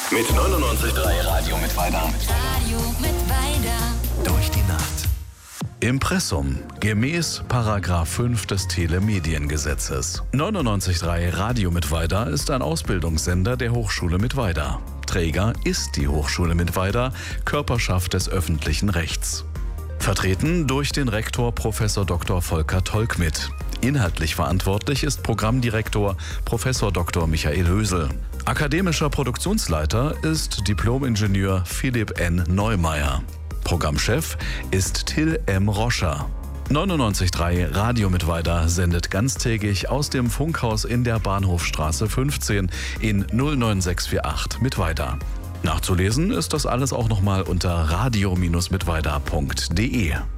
Mit 99.3 Radio Mittweida. Radio Mittweida. Durch die Nacht. Impressum, gemäß Paragraph 5 des Telemediengesetzes. 99.3 Radio Mittweida ist ein Ausbildungssender der Hochschule Mittweida. Träger ist die Hochschule Mittweida, Körperschaft des öffentlichen Rechts. Vertreten durch den Rektor Prof. Dr. Volker Tolkmit. Inhaltlich verantwortlich ist Programmdirektor Prof. Dr. Michael Hösel. Akademischer Produktionsleiter ist Diplom-Ingenieur Philipp N. Neumeier. Programmchef ist Till M. Roscher. 99.3 Radio Mittweida sendet ganztägig aus dem Funkhaus in der Bahnhofstraße 15 in 09648 Mittweida. Nachzulesen ist das alles auch nochmal unter radio-mittweida.de.